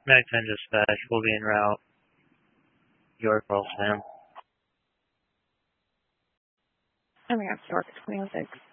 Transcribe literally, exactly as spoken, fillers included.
Mag ten dispatch, we'll be en route. York, Waltham. I'm going to York twenty oh six.